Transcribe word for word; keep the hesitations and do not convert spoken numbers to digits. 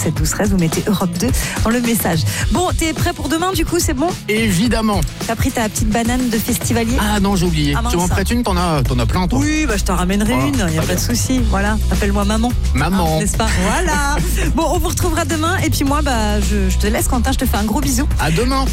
sept douze treize. Vous mettez Europe deux dans le message. Bon, t'es prêt pour demain du coup, c'est bon? Évidemment. T'as pris ta petite banane de festivalier? Ah non, j'ai oublié. Ah, mince. Tu m'en prêtes une? T'en as, t'en as plein, toi? Oui, bah je t'en ramènerai Ah, une, il n'y a très pas de bien. souci. Voilà, appelle-moi maman. Maman. Hein, n'est-ce pas? Voilà. Bon, on vous retrouvera demain. Et puis moi, bah, je, je te laisse, Quentin, je te fais un gros bisou. À demain.